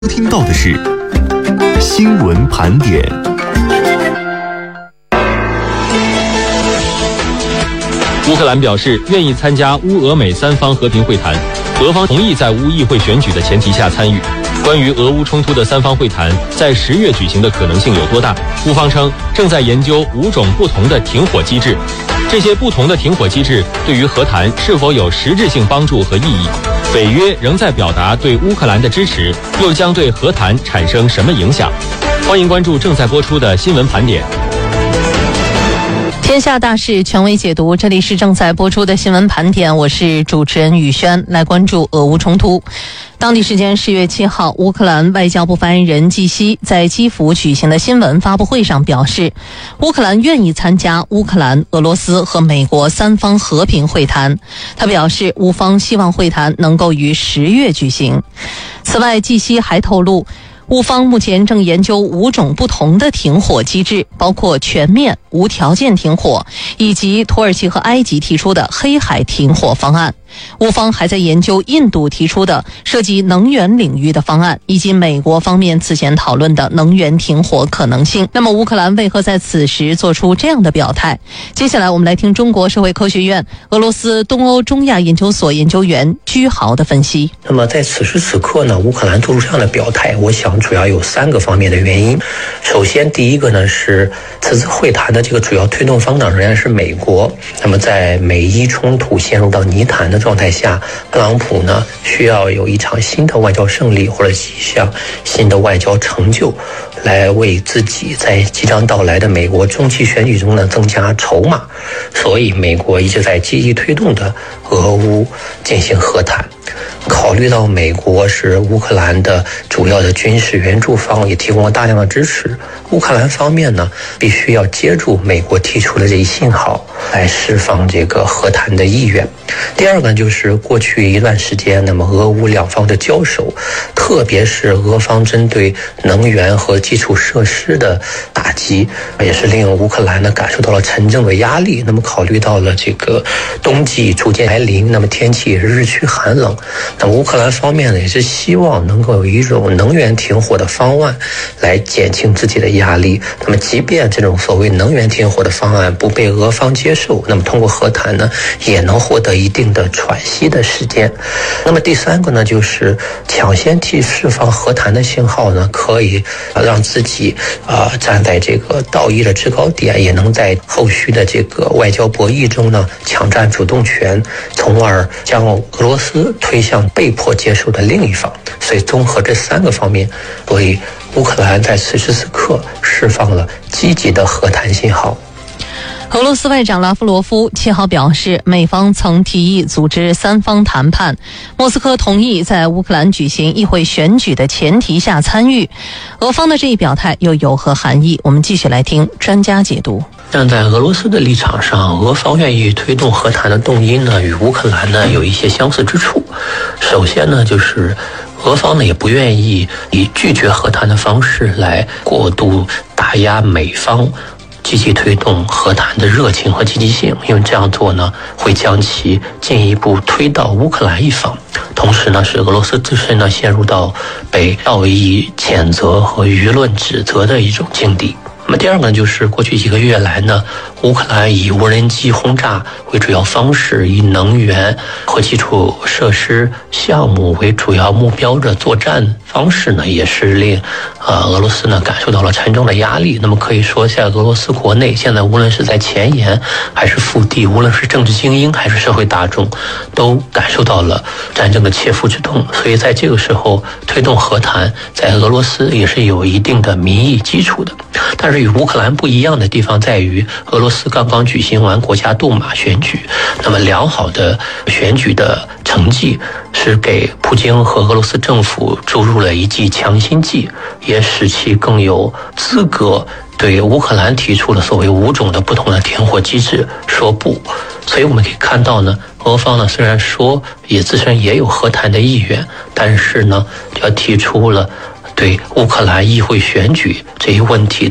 听到的是新闻盘点。 乌克兰表示愿意参加乌俄美三方和平会谈，俄方同意在乌议会选举的前提下参与。关于俄乌冲突的三方会谈在10月举行的可能性有多大？乌方称正在研究5种不同的停火机制，这些不同的停火机制对于和谈是否有实质性帮助和意义？北约仍在表达对乌克兰的支持，又将对和谈产生什么影响？欢迎关注正在播出的新闻盘点。 天下大事权威解读，这里是正在播出的新闻盘点，我是主持人宇轩，来关注俄乌冲突。当地时间10月7号，乌克兰外交部发言人季希在基辅举行的新闻发布会上表示，乌克兰愿意参加乌克兰、俄罗斯和美国三方和平会谈。他表示，乌方希望会谈能够于10月举行。此外，季希还透露，乌方目前正研究5种不同的停火机制，包括全面、无条件停火，以及土耳其和埃及提出的黑海停火方案。乌方还在研究印度提出的涉及能源领域的方案，以及美国方面此前讨论的能源停火可能性。那么乌克兰为何在此时做出这样的表态？接下来我们来听中国社会科学院俄罗斯东欧中亚研究所研究员居豪的分析。 那么在此时此刻呢，乌克兰做出这样的表态，我想主要有3个方面的原因。首先，第一个呢是此次会谈的这个主要推动方仍然是美国。那么在美伊冲突陷入到泥潭的状态下，特朗普呢需要有一场新的外交胜利或者一项新的外交成就，来为自己在即将到来的美国中期选举中呢增加筹码。所以美国一直在积极推动的俄乌进行和谈。考虑到美国是乌克兰的主要的军事援助方，也提供了大量的支持，乌克兰方面呢必须要接住美国提出的这一信号，来释放这个和谈的意愿。第二个就是过去一段时间，那么俄乌两方的交手，特别是俄方针对能源和基础设施的打击，也是令乌克兰呢感受到了沉重的压力。那么考虑到了这个冬季逐渐来临，那么天气也是日趋寒冷，那么乌克兰方面呢也是希望能够有一种能源停火的方案来减轻自己的压力。那么即便这种所谓能源停火的方案不被俄方接受，那么通过和谈呢也能获得一定的喘息的时间。那么第3个呢就是抢先释放和谈的信号呢，可以让自己站在这个道义的制高点，也能在后续的这个外交博弈中呢抢占主动权，从而将俄罗斯推向被迫接受的另一方。所以综合这3个方面，所以乌克兰在此时此刻释放了积极的和谈信号。 俄罗斯外长拉夫罗夫7号表示，美方曾提议组织3方谈判，莫斯科同意在乌克兰举行议会选举的前提下参与。俄方的这一表态又有何含义？我们继续来听专家解读。 站在俄罗斯的立场上，俄方愿意推动和谈的动因呢，与乌克兰呢有一些相似之处。首先呢，就是俄方呢也不愿意以拒绝和谈的方式来过度打压美方积极推动和谈的热情和积极性，因为这样做呢会将其进一步推到乌克兰一方，同时呢使俄罗斯自身呢陷入到被道义谴责和舆论指责的一种境地。那么第二个就是过去几个月来呢，乌克兰以无人机轰炸为主要方式，以能源和基础设施项目为主要目标的作战方式呢，也是令俄罗斯呢感受到了沉重的压力。那么可以说，在俄罗斯国内，现在无论是在前沿还是腹地，无论是政治精英还是社会大众，都感受到了战争的切肤之痛。所以在这个时候推动和谈，在俄罗斯也是有一定的民意基础的。但是与乌克兰不一样的地方在于，俄罗斯刚刚举行完国家杜马选举，那么良好的选举的成绩是给普京和俄罗斯政府注入了一剂强心剂，也使其更有资格对乌克兰提出了所谓5种的不同的停火机制说不。所以我们可以看到呢，俄方呢虽然说也自身也有和谈的意愿，但是呢就要提出了对乌克兰议会选举这一问题的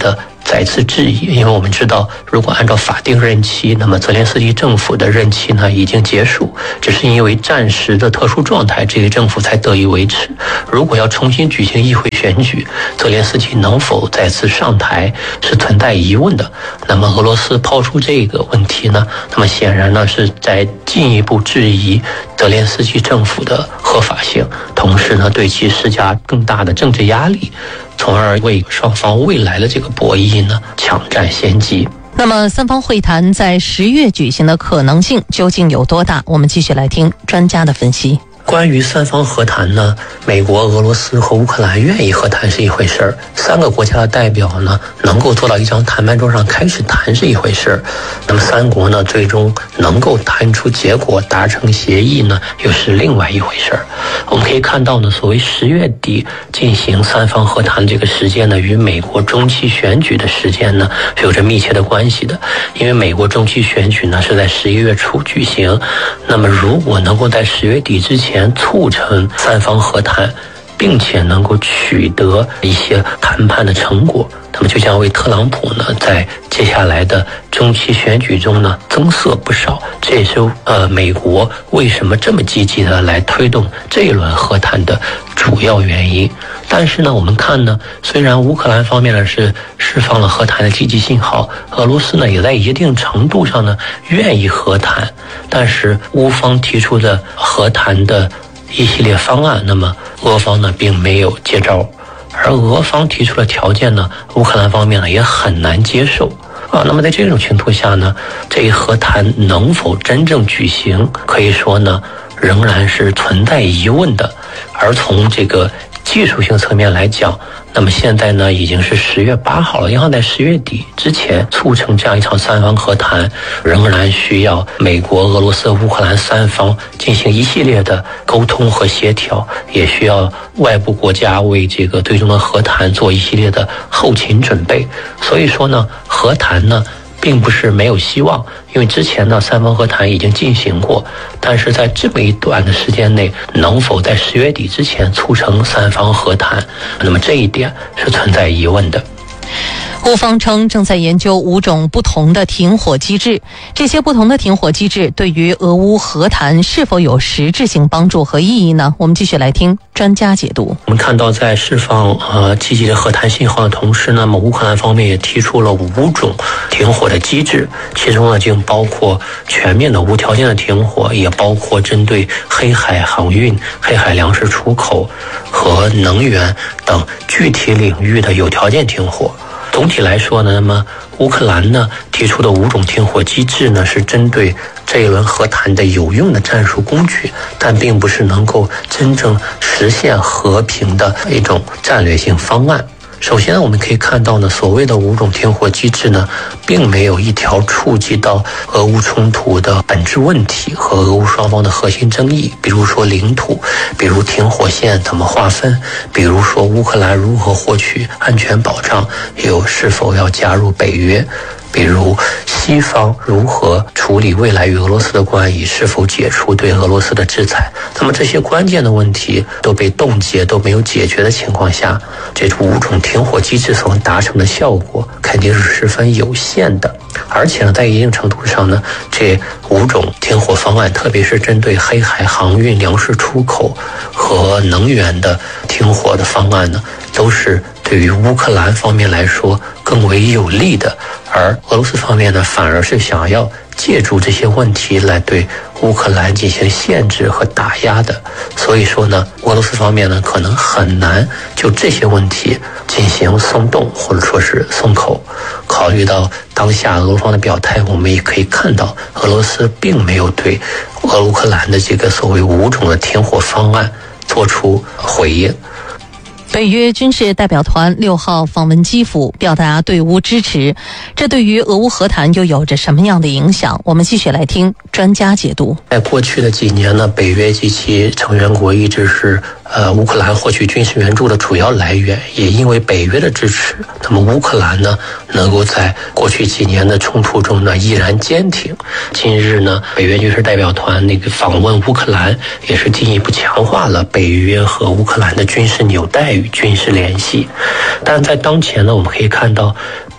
再次质疑，因为我们知道，如果按照法定任期，那么泽连斯基政府的任期呢已经结束，只是因为暂时的特殊状态，这个政府才得以维持。如果要重新举行议会选举，泽连斯基能否再次上台是存在疑问的。那么俄罗斯抛出这个问题呢，那么显然呢是在进一步质疑泽连斯基政府的合法性，同时呢对其施加更大的政治压力，从而为双方未来的这个博弈呢抢占先机。 那么三方会谈在10月举行的可能性究竟有多大？我们继续来听专家的分析。 关于三方和谈呢，美国、俄罗斯和乌克兰愿意和谈是一回事儿，3个国家的代表呢能够坐到一张谈判桌上开始谈是一回事儿，那么3国呢最终能够谈出结果、达成协议呢又是另外一回事儿。我们可以看到呢，所谓10月底进行三方和谈这个时间呢，与美国中期选举的时间呢是有着密切的关系的。因为美国中期选举呢是在11月初举行，那么如果能够在10月底之前促成三方和谈，并且能够取得一些谈判的成果，那么就将为特朗普呢在接下来的中期选举中呢增色不少。这也是美国为什么这么积极的来推动这一轮和谈的主要原因。但是呢，我们看呢，虽然乌克兰方面呢是释放了和谈的积极信号，俄罗斯呢也在一定程度上呢愿意和谈，但是乌方提出的和谈的一系列方案，那么俄方呢并没有接招，而俄方提出的条件呢，乌克兰方面呢也很难接受那么在这种情况下呢，这一和谈能否真正举行，可以说呢仍然是存在疑问的。而从这个技术性层面来讲，那么现在呢已经是10月8号了，要在10月底之前促成这样一场三方和谈，仍然需要美国、俄罗斯、乌克兰3方进行一系列的沟通和协调，也需要外部国家为这个最终的和谈做一系列的后勤准备。所以说呢，和谈呢并不是没有希望，因为之前呢三方和谈已经进行过，但是在这么一短的时间内，能否在10月底之前促成三方和谈，那么这一点是存在疑问的。 乌方称正在研究5种不同的停火机制，这些不同的停火机制对于俄乌和谈是否有实质性帮助和意义呢？我们继续来听专家解读。 我们看到在释放积极的和谈信号的同时，那么乌克兰方面也提出了5种停火的机制，其中呢就包括全面的无条件的停火，也包括针对黑海航运、黑海粮食出口和能源等具体领域的有条件停火。总体来说呢，那么乌克兰呢提出的5种停火机制呢，是针对这一轮和谈的有用的战术工具，但并不是能够真正实现和平的一种战略性方案。首先我们可以看到呢，所谓的5种停火机制呢，并没有一条触及到俄乌冲突的本质问题和俄乌双方的核心争议，比如说领土，比如停火线怎么划分，比如说乌克兰如何获取安全保障，又是否要加入北约，比如西方如何处理未来与俄罗斯的关系，是否解除对俄罗斯的制裁。那么这些关键的问题都被冻结，都没有解决的情况下，这5种停火机制所达成的效果肯定是十分有限的。而且呢，在一定程度上呢，这5种停火方案，特别是针对黑海航运、粮食出口和能源的停火的方案呢，都是对于乌克兰方面来说更为有利的，而俄罗斯方面呢，反而是想要借助这些问题来对乌克兰进行限制和打压的。所以说呢，俄罗斯方面呢，可能很难就这些问题进行松动或者说是松口。考虑到当下俄方的表态，我们也可以看到俄罗斯并没有对乌克兰的这个所谓5种的停火方案做出回应。 北约军事代表团6号访问基辅，表达对乌支持，这对于俄乌和谈又有着什么样的影响？我们继续来听专家解读。 在过去的几年呢，北约及其成员国一直是乌克兰获取军事援助的主要来源，也因为北约的支持，那么乌克兰呢能够在过去几年的冲突中呢依然坚挺。近日呢，北约军事代表团访问乌克兰，也是进一步强化了北约和乌克兰的军事纽带与军事联系。但在当前呢，我们可以看到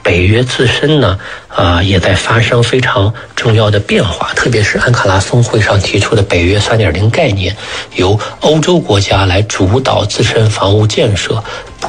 北约自身呢，也在发生非常重要的变化，特别是安卡拉峰会上提出的北约 3.0 概念，由欧洲国家来主导自身防务建设。